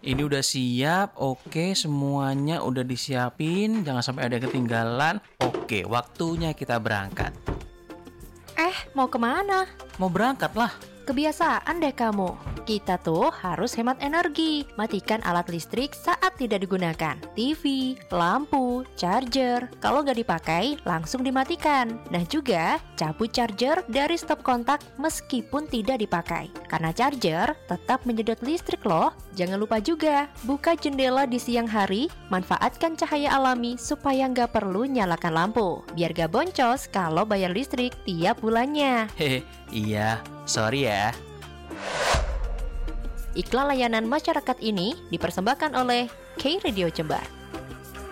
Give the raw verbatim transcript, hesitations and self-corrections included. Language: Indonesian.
Ini udah siap, oke, semuanya udah disiapin, jangan sampai ada ketinggalan. Oke, waktunya kita berangkat. Eh, mau kemana? Mau berangkat lah. Kebiasaan deh kamu. Kita tuh harus hemat energi. Matikan alat listrik saat tidak digunakan. T V, lampu, charger. Kalau nggak dipakai, langsung dimatikan. Nah juga, cabut charger dari stop kontak meskipun tidak dipakai. Karena charger tetap menyedot listrik loh. Jangan lupa juga, buka jendela di siang hari. Manfaatkan cahaya alami supaya nggak perlu nyalakan lampu. Biar gak boncos kalau bayar listrik tiap bulannya. Hehe, iya, sorry ya. Iklan layanan masyarakat ini dipersembahkan oleh K Radio Jember.